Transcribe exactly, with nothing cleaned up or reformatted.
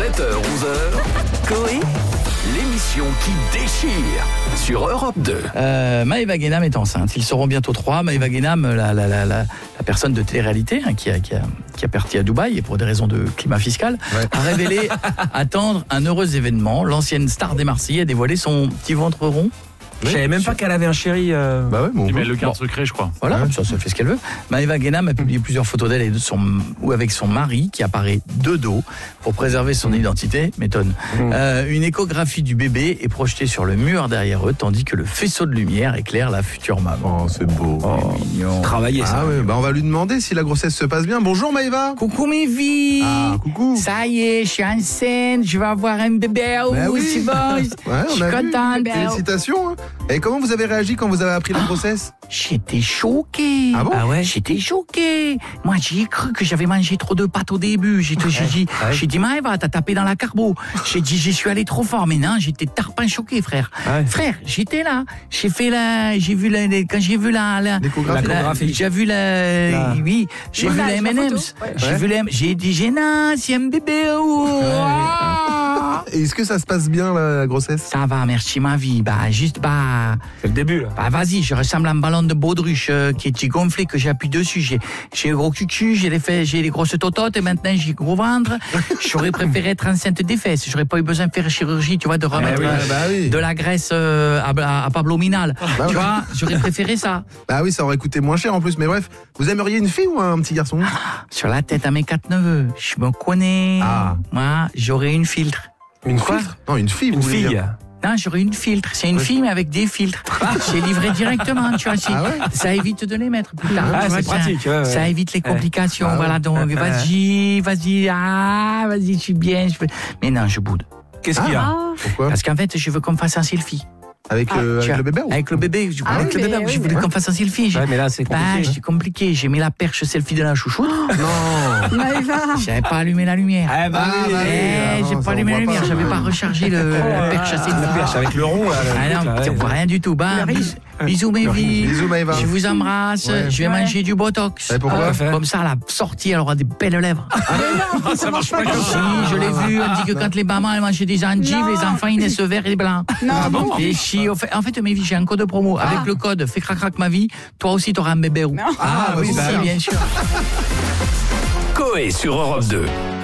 sept heures onze heures, Coé, l'émission qui déchire sur Europe deux. Euh, Maëva Guénam est enceinte. Ils seront bientôt trois. Maëva Guénam, la, la, la, la, la personne de télé-réalité hein, qui, a, qui, a, qui a parti à Dubaï et pour des raisons de climat fiscal, ouais. a révélé attendre un heureux événement. L'ancienne star des Marseillais a dévoilé son petit ventre rond. Je savais même pas qu'elle avait un chéri. Euh... Bah ouais, bon, mais le garde bon. secret, je crois. Voilà, ouais. ça, ça fait ce qu'elle veut. Maëva Guénam a publié plusieurs photos d'elle et de son, ou avec son mari qui apparaît de dos pour préserver son identité, m'étonne. Mmh. Euh, une échographie du bébé est projetée sur le mur derrière eux, tandis que le faisceau de lumière éclaire la future maman. Oh, c'est beau. Oh, mignon. Travailler ah ça. Ouais, bah on va lui demander si la grossesse se passe bien. Bonjour Maëva. Coucou mes vies. Ah, coucou. Ça y est, je suis enceinte, je vais avoir un bébé. Oh, bah oui. C'est bon. Ouais, je suis contente. Félicitations. Hein. Et comment vous avez réagi quand vous avez appris la grossesse? J'étais choquée. Ah bon? Ah ouais? J'étais choquée. Moi, j'ai cru que j'avais mangé trop de pâtes au début. J'ai dit, ouais. j'ai dit, Maëva, t'as tapé dans la carbo. J'ai dit, j'y suis allé trop fort. Mais non, j'étais tarpin choqué, frère. Ouais. Frère, j'étais là. J'ai fait la, j'ai vu la, quand j'ai vu la, la, la j'ai vu la, la... oui, j'ai vu la M and M's. Ouais. J'ai vu la, j'ai dit, j'ai non, c'est un bébé. Oh. Ouais. Et est-ce que ça se passe bien la, la grossesse? Ça va, merci ma vie. Bah, juste, bah. C'est le début, là. Bah, vas-y, je ressemble à un ballon de baudruche euh, qui est gonflé, que j'appuie dessus. J'ai, j'ai le gros cucu, j'ai les fesses, j'ai les grosses tototes et maintenant j'ai le gros ventre. J'aurais préféré être enceinte des fesses. J'aurais pas eu besoin de faire chirurgie, tu vois, de remettre bah oui, euh, bah oui. de la graisse euh, à, à Pablo Minal. Bah tu oui. vois, j'aurais préféré ça. Bah oui, ça aurait coûté moins cher en plus. Mais bref, vous aimeriez une fille ou un petit garçon? Sur la tête à mes quatre neveux, je me connais. Ah. Moi, j'aurais une filtre. Une quoi? Non, une fille. Une vous voulez fille. dire. Non, j'aurais une filtre. C'est une oui. fille, mais avec des filtres. C'est livré directement, tu vois. Ah ouais? Ça évite de les mettre plus tard. Ah, tu vois, c'est ça, pratique. Ouais, ouais. ça évite les complications. Ah ouais. Voilà, donc vas-y, vas-y, ah, vas-y, je suis bien. Je peux... Mais non, je boude. Qu'est-ce qu'il y a? Pourquoi? Parce qu'en fait, je veux qu'on me fasse un selfie. Avec, Ah, euh, tu avec vois, le bébé ou? Avec le bébé. Je, Ah avec oui, le bébé, mais je oui, voulais mais- qu'on me fasse un selfie. J'ai- Ouais, mais là, c'est Bah, compliqué. c'est compliqué. J'ai mis la perche selfie de la chouchoute. Non. Maëva. J'avais pas allumé la lumière. Ah, bah Ah, oui. bah oui. Eh, Ah, non, j'ai ça, pas on allumé la voit lumière. pas. J'avais pas rechargé le, la perche La selfie. perche avec le rond, là. le Ah non, truc, là, on ouais. voit rien du tout. Bah, Le riz. bis- bisous mes vies. Bisous Maëva. Je vous embrasse. Ouais. Je vais Ouais. manger du botox. Et pourquoi? Ah, Comme ça, à la sortie, elle aura des belles lèvres. Ça marche pas comme Si, ça. je l'ai vu. On dit que quand les mamans elles mangeaient des endives, Non. les enfants ils naissent verts et blancs. Non, Ah bon? Et si, en fait, en fait, mes vies, j'ai un code promo. Avec le code fais crac crac ma vie, toi aussi t'auras un bébé. Non. Ah, oui, bah, si, voilà. bien sûr. Coé sur Europe deux.